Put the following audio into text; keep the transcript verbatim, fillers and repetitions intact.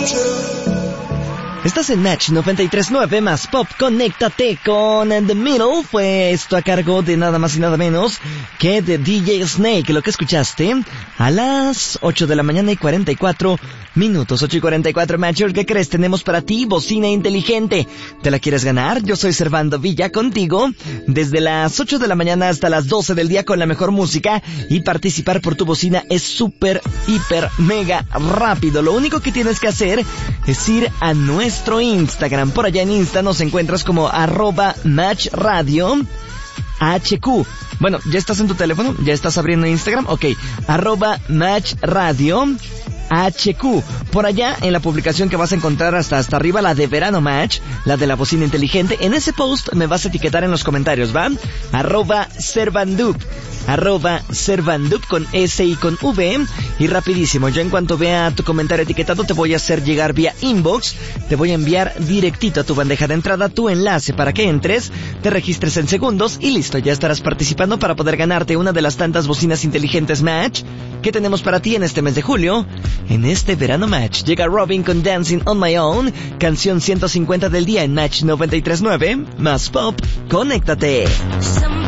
Estás en Match noventa y tres punto nueve más Pop. Conéctate con The Middle. Fue esto a cargo de nada más y nada menos que de D J Snake. Lo que escuchaste a las ocho de la mañana y cuarenta y cuatro minutos. ocho y cuarenta y cuatro, Matcher. ¿Qué crees? Tenemos para ti bocina inteligente. ¿Te la quieres ganar? Yo soy Servando Villa contigo desde las ocho de la mañana hasta las doce del día con la mejor música, y participar por tu bocina es súper, hiper, mega rápido. Lo único que tienes que hacer es ir a nuestro Instagram. Por allá en Insta nos encuentras como arroba Match Radio H Q. Bueno, ¿ya estás en tu teléfono? ¿Ya estás abriendo Instagram? Ok, arroba Match Radio H Q. Por allá en la publicación que vas a encontrar hasta hasta arriba, la de Verano Match, la de la bocina inteligente, en ese post me vas a etiquetar en los comentarios, ¿va? Arroba Servandup, arroba Servandup con S y con V. Y rapidísimo, yo en cuanto vea tu comentario etiquetado te voy a hacer llegar vía inbox, te voy a enviar directito a tu bandeja de entrada tu enlace para que entres, te registres en segundos y listo, ya estarás participando para poder ganarte una de las tantas bocinas inteligentes Match que tenemos para ti en este mes de julio. En este Verano Match llega Robin con Dancing on My Own, canción ciento cincuenta del día en Match noventa y tres punto nueve más Pop. Conéctate.